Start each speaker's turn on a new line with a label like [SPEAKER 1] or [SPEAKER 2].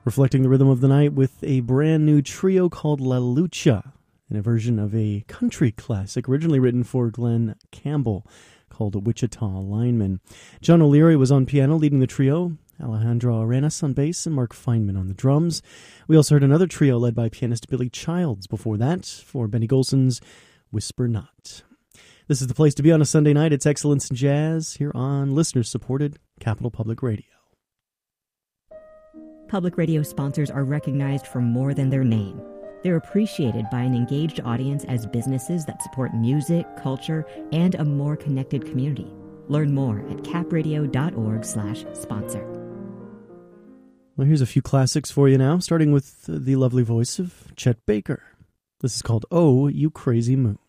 [SPEAKER 1] reflecting the rhythm of the night with a brand new trio called La Lucha, in a version of a country classic originally written for Glenn Campbell called Wichita Lineman. John O'Leary was on piano leading the trio, Alejandro Arenas on bass, and Mark Feynman on the drums. We also heard another trio led by pianist Billy Childs before that for Benny Golson's Whisper Not. This is the place to be on a Sunday night. It's Excellence in Jazz here on listener-supported Capital Public Radio.
[SPEAKER 2] Public radio sponsors are recognized for more than their name. They're appreciated by an engaged audience as businesses that support music, culture, and a more connected community. Learn more at capradio.org/sponsor.
[SPEAKER 1] Well, here's a few classics for you now, starting with the lovely voice of Chet Baker. This is called Oh, You Crazy Moon.